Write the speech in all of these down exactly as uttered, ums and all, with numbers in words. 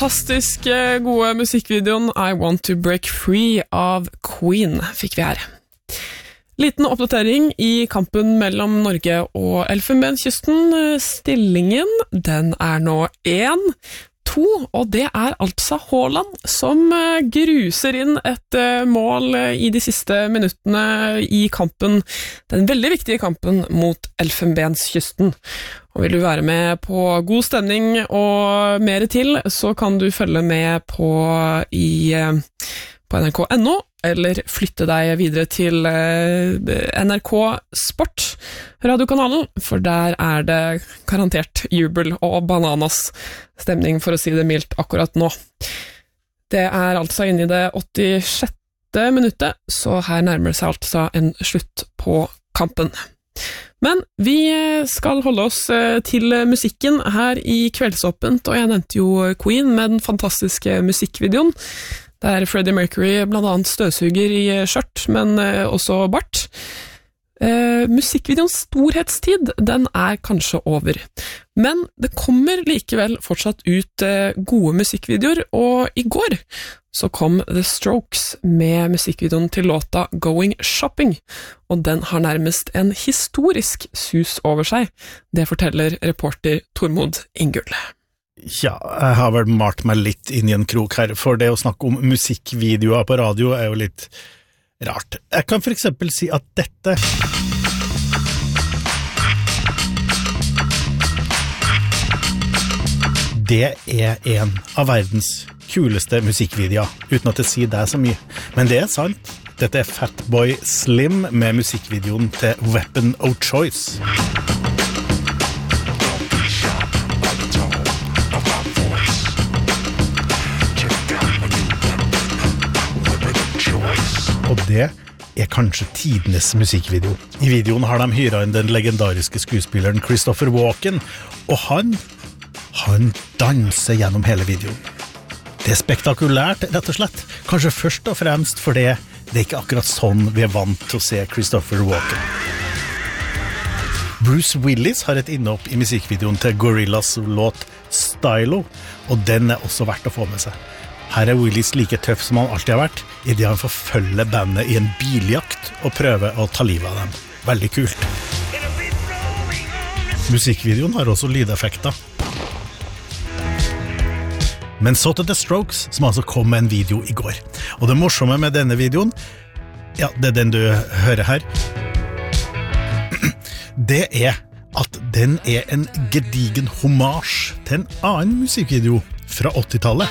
fantastisk gode musikkvideoen I Want to Break Free av Queen fikk vi her. Liten oppdatering i kampen mellom Norge og Elfenbenskysten. Stillingen, den er nå én to, og det er altså Haaland som gruser inn et mål i de siste minuttene i kampen, den veldig viktige kampen mot Elfenbenskysten. Og vil du være med på god stemning og mer til, så kan du følge med på, i, på N R K punktum N O, eller flytte deg videre til N R K Sport, radiokanalen, for der er det garantert jubel og bananas stemning, for å si det mildt, akkurat nå. Det er altså inne i det åttisjette minuttet, så her nærmer det seg altså en slutt på kampen. Men vi skal holde oss til musikken her i Kveldsåpent, og jeg nevnte jo Queen med den fantastiske musikkvideoen, der Freddie Mercury blant annet støvsuger i skjørt, men også bart. Eh, musikkvideoens storhetstid, den er kanskje over. Men det kommer likevel fortsatt ut eh, gode musikkvideoer, og i går så kom The Strokes med musikkvideoen til låta Going Shopping, og den har nærmest en historisk sus over seg. Det forteller reporter Tormod Ingull. Ja, jeg har vel malt meg litt inn i en krok her, for det å snakke om musikkvideoer på radio er jo litt rart. Jeg kan for eksempel si at dette det er en av verdens kuleste musikkvideoer, uten at det sier deg så mye. Men det er sant. Dette er Fatboy Slim med musikkvideoen til Weapon of Choice. Og det er kanskje tidenes musikkvideo. I videoen har de hyret inn den legendariske skuespilleren Christopher Walken, og han, han danser gjennom hele videoen. Det er spektakulært, rett og slett. Kanskje først og fremst fordi det er ikke akkurat sånn vi er vant til å se Christopher Walken. Bruce Willis har et innhopp i musikkvideoen til Gorillaz låt Stylo, og den er også verdt å få med seg. Her er Willis like tøff som han alltid har vært, i det han forfølger bandet i en biljakt og prøver å ta livet av dem. Veldig kult. Musikkvideoen har også lydeffekter. Men så til The Strokes, som altså kom med en video i går. Og det morsomme med denne videoen, ja, det er den du hører her, det er at den er en gedigen hommage til en annen musikkvideo fra åttitallet.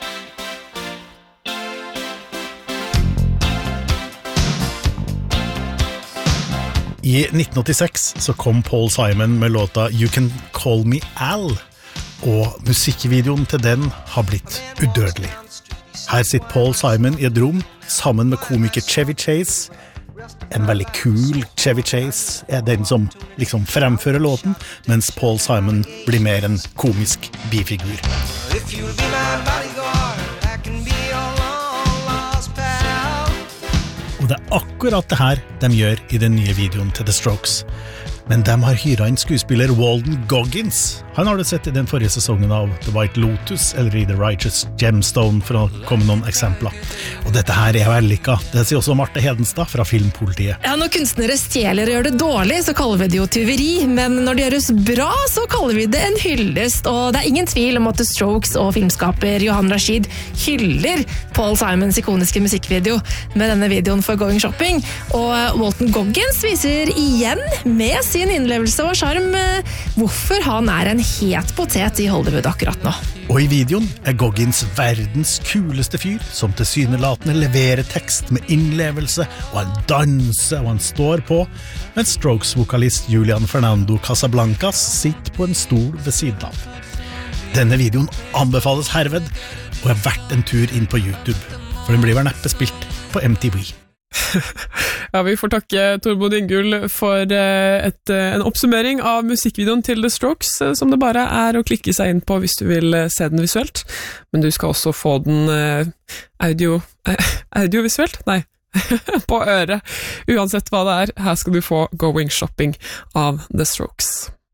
I nitten åttiseks så kom Paul Simon med låta You Can Call Me Al, og musikkvideoen til den har blitt udødelig. Her sitter Paul Simon i et rom sammen med komiker Chevy Chase. En veldig cool Chevy Chase er den som liksom fremfører låten, mens Paul Simon blir mer en komisk bifigur. If you'll be my bodyguard, I can be your long lost pal. Og det er akkurat det her de gjør i den nye videoen til The Strokes. Men de har hyret inn skuespiller Walton Goggins. Han har du sett i den forrige sesongen av The White Lotus, eller i The Righteous Gemstone, for å komme noen eksempler. Og dette her er vellykket. Det sier også Marte Hedenstad fra Filmpolitiet. Ja, når kunstnere stjeler og gjør det dårlig, så kaller vi det jo tyveri. Men når det gjøres bra, så kaller vi det en hyllest. Og det er ingen tvil om at The Strokes og filmskaper Johan Rashid hyller Paul Simons ikoniske musikkvideo med denne videoen for Going Shopping. Og Walton Goggins viser igjen med sin innlevelse og sjarm hvorfor han er en het potet i Hollywood akkurat nå. Og i videoen er Goggins verdens kuleste fyr, som tilsynelatende leverer tekst med innlevelse, og han danser og han står på, mens Strokes-vokalist Julian Fernando Casablancas sitter på en stol ved siden av. Denne videoen anbefales herved, og er verdt en tur inn på YouTube, for den blir vel neppe spilt på M T V. Ja, vi får takke Tormod Ingull for et, en oppsummering av musikkvideoen til The Strokes, som det bare er å klikke seg inn på hvis du vil se den visuelt. Men du skal også få den audio, audiovisuelt? Nei, på øret. Uansett hva det er, her skal du få Going Shopping av The Strokes.